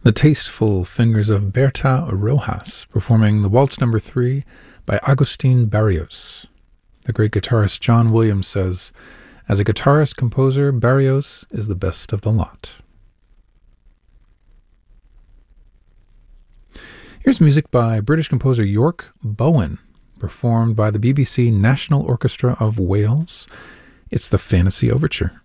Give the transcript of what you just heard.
The tasteful fingers of Berta Rojas performing the Waltz No. 3 by Agustin Barrios. The great guitarist John Williams says, "As a guitarist-composer, Barrios is the best of the lot." Here's music by British composer York Bowen, performed by the BBC National Orchestra of Wales. It's the Fantasy Overture.